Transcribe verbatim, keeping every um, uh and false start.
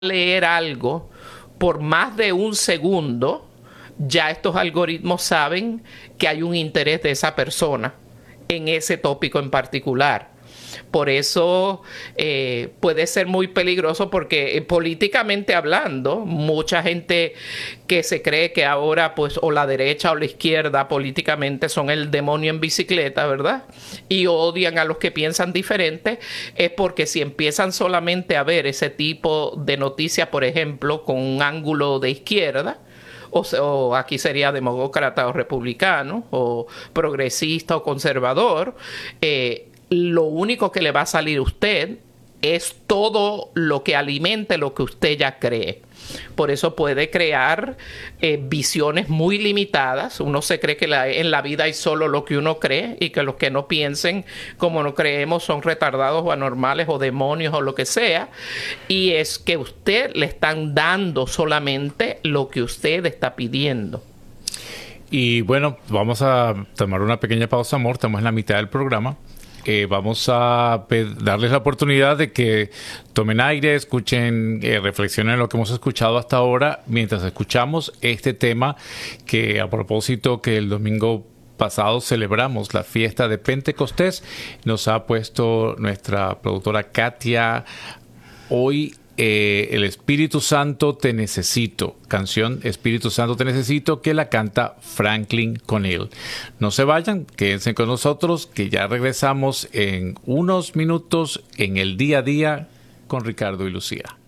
leer algo por más de un segundo, ya estos algoritmos saben que hay un interés de esa persona en ese tópico en particular. Por eso eh, puede ser muy peligroso porque eh, políticamente hablando, mucha gente que se cree que ahora pues o la derecha o la izquierda políticamente son el demonio en bicicleta, ¿verdad? Y odian a los que piensan diferente, es porque si empiezan solamente a ver ese tipo de noticias, por ejemplo, con un ángulo de izquierda, O, o aquí sería demócrata o republicano, o progresista o conservador, eh, lo único que le va a salir a usted es todo lo que alimente lo que usted ya cree. Por eso puede crear eh, visiones muy limitadas. Uno se cree que la, en la vida hay solo lo que uno cree y que los que no piensen como no creemos son retardados o anormales o demonios o lo que sea. Y es que usted le están dando solamente lo que usted está pidiendo. Y bueno, vamos a tomar una pequeña pausa, amor. Estamos en la mitad del programa. Eh, vamos a darles la oportunidad de que tomen aire, escuchen, eh, reflexionen en lo que hemos escuchado hasta ahora, mientras escuchamos este tema que, a propósito, que el domingo pasado celebramos la fiesta de Pentecostés, nos ha puesto nuestra productora Katia hoy. Eh, el Espíritu Santo te necesito, canción Espíritu Santo te necesito, que la canta Franklin Connell. No se vayan, quédense con nosotros, que ya regresamos en unos minutos en el día a día con Ricardo y Lucía.